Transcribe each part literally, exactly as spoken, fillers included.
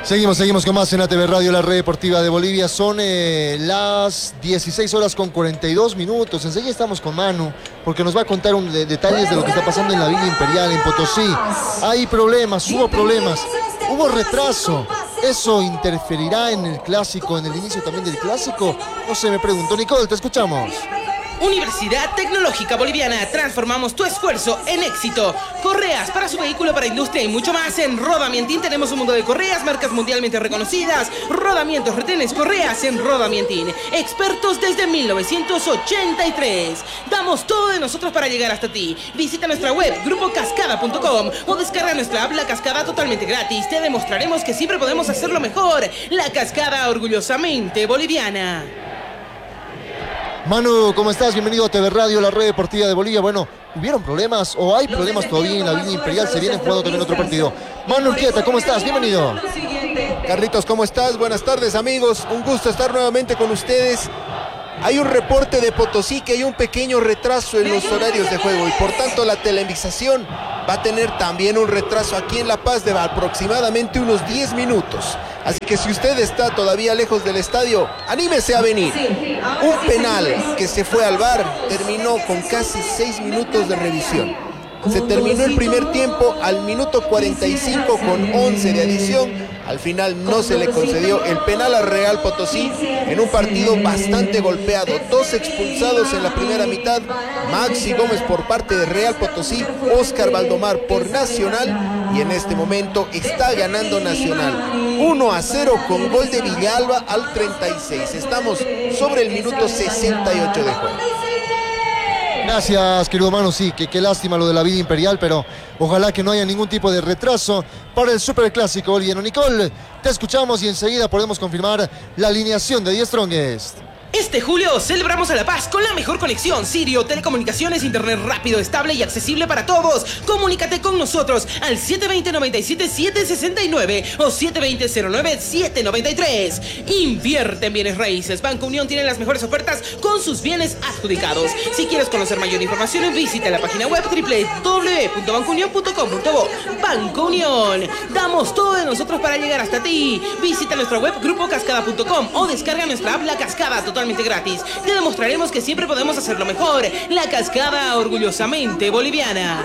Seguimos, seguimos con más en A T V Radio, la red deportiva de Bolivia. Son eh, las dieciséis horas con cuarenta y dos minutos. Enseguida estamos con Manu, porque nos va a contar un, de, detalles de lo que está pasando en la Villa Imperial, en Potosí. Hay problemas, hubo problemas, hubo retraso. ¿Eso interferirá en el clásico, en el inicio también del clásico? No sé, me pregunto. Nicole, te escuchamos. Universidad Tecnológica Boliviana, transformamos tu esfuerzo en éxito. Correas para su vehículo, para industria y mucho más. En Rodamientín tenemos un mundo de correas, marcas mundialmente reconocidas. Rodamientos, retenes, correas en Rodamientín. Expertos desde mil novecientos ochenta y tres. Damos todo de nosotros para llegar hasta ti. Visita nuestra web, grupo cascada punto com, o descarga nuestra app La Cascada totalmente gratis. Te demostraremos que siempre podemos hacerlo mejor. La Cascada, orgullosamente boliviana. Manu, ¿cómo estás? Bienvenido a A T V Radio, la red deportiva de Bolivia. Bueno, ¿hubieron problemas o hay problemas todavía en la Villa Imperial? Se viene jugando también otro partido. Manu Urquieta, ¿cómo estás? Bienvenido. Carlitos, ¿cómo estás? Buenas tardes, amigos. Un gusto estar nuevamente con ustedes. Hay un reporte de Potosí que hay un pequeño retraso en los horarios de juego y por tanto la televisación va a tener también un retraso aquí en La Paz de aproximadamente unos diez minutos. Así que si usted está todavía lejos del estadio, anímese a venir. Un penal que se fue al V A R terminó con casi seis minutos de revisión. Se terminó el primer tiempo al minuto cuarenta y cinco con once de adición. Al final no se le concedió el penal a Real Potosí en un partido bastante golpeado. Dos expulsados en la primera mitad. Maxi Gómez por parte de Real Potosí, Oscar Valdomar por Nacional. Y en este momento está ganando Nacional uno a cero con gol de Villalba al treinta y seis. Estamos sobre el minuto sesenta y ocho de juego. Gracias, querido Manu. Sí, que qué lástima lo de la Villa Imperial, pero ojalá que no haya ningún tipo de retraso para el Superclásico boliviano. Nicole, te escuchamos y enseguida podemos confirmar la alineación de The Strongest. Este julio celebramos a La Paz con la mejor conexión. Sirio Telecomunicaciones, internet rápido, estable y accesible para todos. Comunícate con nosotros al siete dos cero, nueve siete, siete seis nueve o siete dos cero, cero nueve, siete nueve tres. Invierte en bienes raíces. Banco Unión tiene las mejores ofertas con sus bienes adjudicados. Si quieres conocer mayor información, visita la página web doble u doble u doble u punto banco unión punto com punto bo. Banco Unión, damos todo de nosotros para llegar hasta ti. Visita nuestra web grupo cascada punto com o descarga nuestra app La Cascada totalmente totalmente gratis. Te demostraremos que siempre podemos hacerlo mejor. La Cascada, orgullosamente boliviana.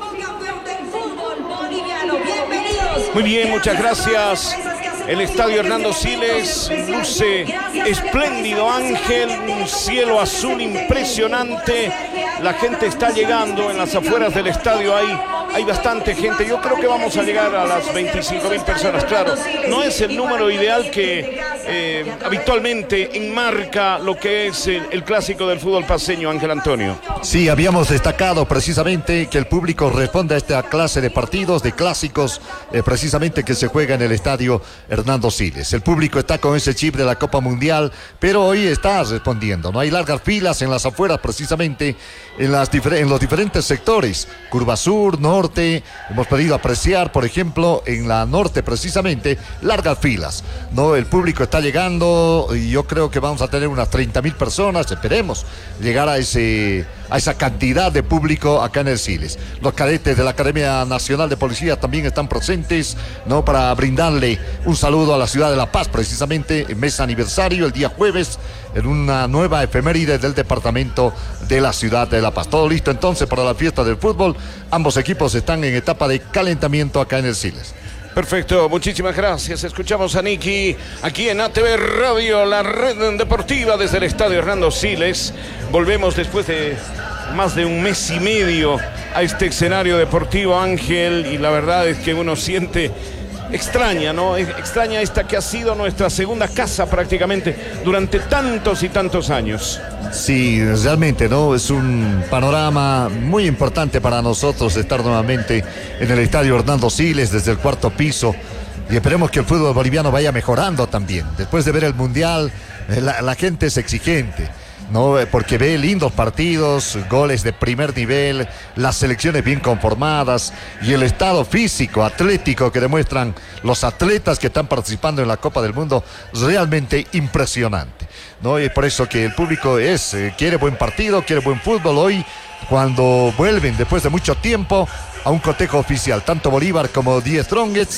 Muy bien, muchas gracias. El estadio Hernando Siles luce espléndido, Ángel, un cielo azul impresionante. La gente está llegando en las afueras del estadio, hay, hay bastante gente. Yo creo que vamos a llegar a las veinticinco mil personas, claro. No es el número ideal que eh, habitualmente enmarca lo que es el, el clásico del fútbol paceño, Ángel Antonio. Sí, habíamos destacado precisamente que el público responde a esta clase de partidos, de clásicos, eh, precisamente que se juega en el estadio Hernando Siles. El público está con ese chip de la Copa Mundial, pero hoy está respondiendo. No hay largas filas en las afueras, precisamente en, las en los diferentes sectores. Curva Sur, Norte, hemos podido apreciar, por ejemplo, en la Norte precisamente, largas filas. No, el público está llegando y yo creo que vamos a tener unas treinta mil personas, esperemos llegar a ese... a esa cantidad de público acá en el Siles. Los cadetes de la Academia Nacional de Policía también están presentes, ¿no?, para brindarle un saludo a la ciudad de La Paz, precisamente en mes aniversario, el día jueves, en una nueva efeméride del departamento de la ciudad de La Paz. Todo listo entonces para la fiesta del fútbol. Ambos equipos están en etapa de calentamiento acá en el Siles. Perfecto, muchísimas gracias. Escuchamos a Nicky aquí en A T V Radio, la red deportiva desde el estadio Hernando Siles. Volvemos después de más de un mes y medio a este escenario deportivo, Ángel, y la verdad es que uno siente... Extraña, ¿no? Extraña esta que ha sido nuestra segunda casa prácticamente durante tantos y tantos años. Sí, realmente, ¿no? Es un panorama muy importante para nosotros estar nuevamente en el estadio Hernando Siles desde el cuarto piso. Y esperemos que el fútbol boliviano vaya mejorando también. Después de ver el Mundial, la, la gente es exigente, ¿no? Porque ve lindos partidos, goles de primer nivel, las selecciones bien conformadas y el estado físico, atlético que demuestran los atletas que están participando en la Copa del Mundo, realmente impresionante, ¿no? Y por eso que el público es, eh, quiere buen partido, quiere buen fútbol. Hoy, cuando vuelven después de mucho tiempo a un cotejo oficial, tanto Bolívar como The Strongest,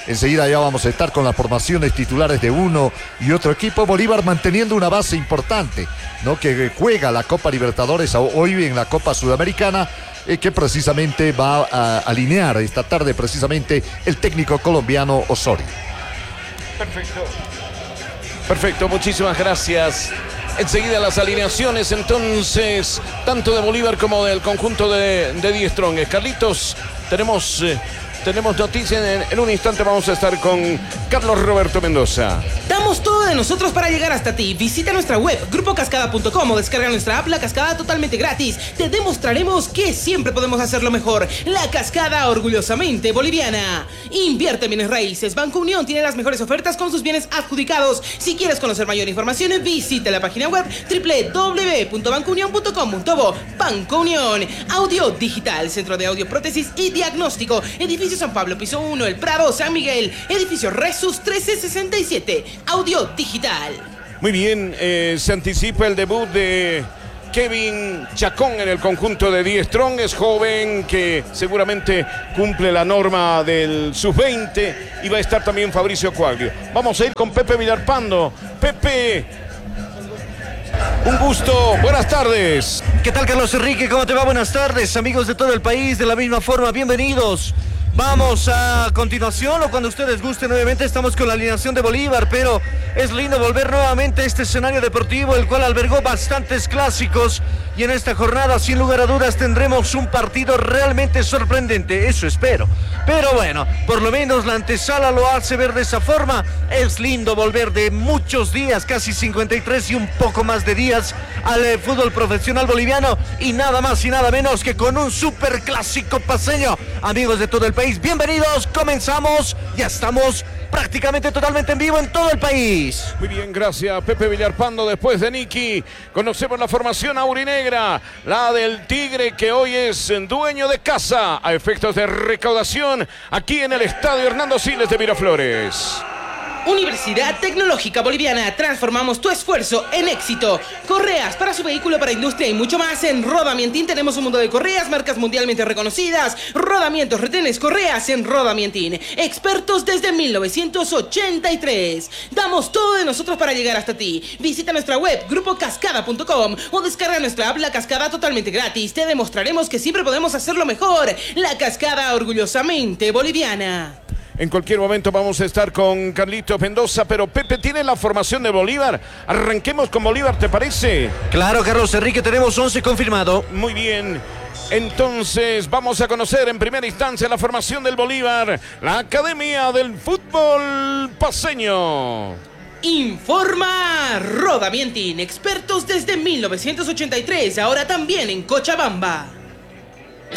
Enseguida ya vamos a estar con las formaciones titulares de uno y otro equipo. Bolívar manteniendo una base importante, ¿no? Que juega la Copa Libertadores hoy en la Copa Sudamericana, eh, que precisamente va a alinear esta tarde precisamente el técnico colombiano Osorio. Perfecto. Perfecto, muchísimas gracias. Enseguida las alineaciones entonces, tanto de Bolívar como del conjunto de, de Die Strongest. Carlitos, tenemos, eh, tenemos noticias. En, en un instante vamos a estar con Carlos Roberto Mendoza. Damos todo de nosotros para llegar hasta ti. Visita nuestra web, grupo cascada punto com, o descarga nuestra app La Cascada totalmente gratis. Te demostraremos que siempre podemos hacerlo mejor. La Cascada, orgullosamente boliviana. Invierte en bienes raíces. Banco Unión tiene las mejores ofertas con sus bienes adjudicados. Si quieres conocer mayor información, visita la página web doble u doble u doble u punto banco unión punto com punto bo. Banco Unión. Audio Digital, Centro de Audio, Prótesis y Diagnóstico. Edificio San Pablo, piso uno, El Prado, San Miguel. Edificio Resus trece sesenta y siete. Audio Digital. Muy bien, eh, se anticipa el debut de Kevin Chacón en el conjunto de Die Strongest, joven que seguramente cumple la norma del sub veinte, y va a estar también Fabricio Quaglio. Vamos a ir con Pepe Villarpando. Pepe, un gusto, buenas tardes. ¿Qué tal, Carlos Enrique? ¿Cómo te va? Buenas tardes, amigos de todo el país. De la misma forma, bienvenidos. Vamos a continuación, o cuando ustedes gusten, nuevamente estamos con la alineación de Bolívar, pero es lindo volver nuevamente a este escenario deportivo, el cual albergó bastantes clásicos, y en esta jornada, sin lugar a dudas, tendremos un partido realmente sorprendente, eso espero. Pero bueno, por lo menos la antesala lo hace ver de esa forma. Es lindo volver de muchos días, casi cincuenta y tres y un poco más de días, al eh, fútbol profesional boliviano, y nada más y nada menos que con un super clásico paceño. Amigos de todo el país, bienvenidos, comenzamos, ya estamos prácticamente totalmente en vivo en todo el país. Muy bien, gracias Pepe Villarpando. Después de Niki, conocemos la formación aurinegra, la del Tigre, que hoy es dueño de casa a efectos de recaudación aquí en el Estadio Hernando Siles de Miraflores. Universidad Tecnológica Boliviana, transformamos tu esfuerzo en éxito. Correas para su vehículo, para industria y mucho más. En Rodamientín tenemos un mundo de correas, marcas mundialmente reconocidas. Rodamientos, retenes, correas en Rodamientín. Expertos desde mil novecientos ochenta y tres. Damos todo de nosotros para llegar hasta ti. Visita nuestra web, grupo cascada punto com, o descarga nuestra app La Cascada totalmente gratis. Te demostraremos que siempre podemos hacerlo mejor. La Cascada, orgullosamente boliviana. En cualquier momento vamos a estar con Carlitos Mendoza, pero Pepe, ¿tiene la formación de Bolívar? Arranquemos con Bolívar, ¿te parece? Claro, Carlos Enrique, tenemos once confirmado. Muy bien. Entonces vamos a conocer en primera instancia la formación del Bolívar, la Academia del Fútbol Paceño. Informa Rodamientín, expertos desde mil novecientos ochenta y tres, ahora también en Cochabamba.